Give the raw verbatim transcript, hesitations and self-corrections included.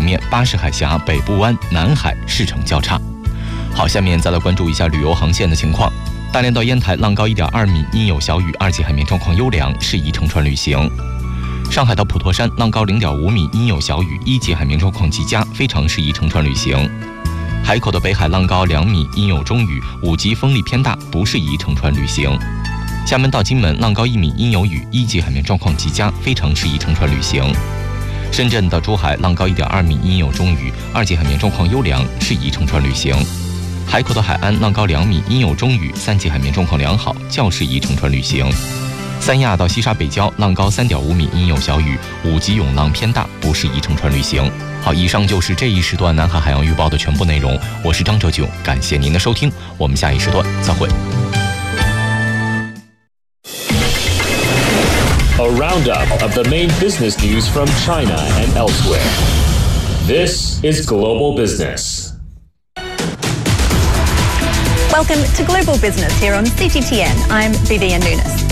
面巴士海峡、北部湾、南海市程较差。好，下面再来关注一下旅游航线的情况。大连到烟台浪高一点二米，阴有小雨，二级海面状况优良，适宜乘船旅行。上海到普陀山浪高零点五米，阴有小雨，一级海面状况极佳，非常适宜乘船旅行。海口的北海浪高两米，阴有中雨，五级风力偏大，不适宜乘船旅行。厦门到金门浪高一米，阴有雨，一级海面状况极佳，非常适宜乘船旅行。深圳到珠海浪高一点二米，阴有中雨，二级海面状况优良，适宜乘船旅行。海口的海安浪高两米，阴有中雨，三级海面状况良好，较适宜乘船旅行。三亚到西沙北礁浪高三点五米，阴有小雨，五级涌浪偏大，不适宜乘船旅行。好，以上就是这一时段南海海洋预报的全部内容。我是张哲炯，感谢您的收听，我们下一时段再会。 A roundup of the main business news from China and elsewhere. This is Global Business. Welcome to Global Business here on C T T N. I'm Vivian Nunes.